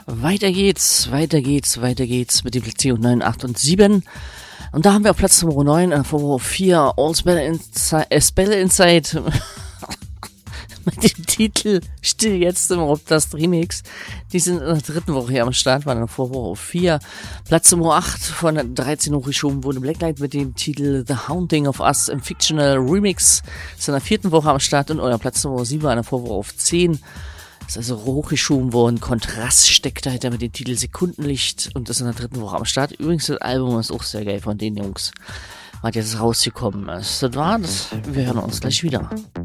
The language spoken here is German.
Weiter geht's mit den Platzierungen 9, 8 und 7. Und da haben wir auf Platz Nummer 9, vor 4, All Spell Inside, mit dem Titel Still jetzt im Robtast Remix. Die sind in der dritten Woche hier am Start, waren in der Vorwoche auf 4. Platz Nummer 8 von 13 hochgeschoben wurde Blacklight mit dem Titel The Haunting of Us im Fictional Remix. Ist in der vierten Woche am Start und euer Platz Nummer 7 war in der Vorwoche auf 10. Ist also hochgeschoben worden. Kontrast steckt dahinter mit dem Titel Sekundenlicht und ist in der dritten Woche am Start. Übrigens, das Album ist auch sehr geil von den Jungs. Was jetzt rausgekommen ist. Das war das. Wir hören uns gleich wieder.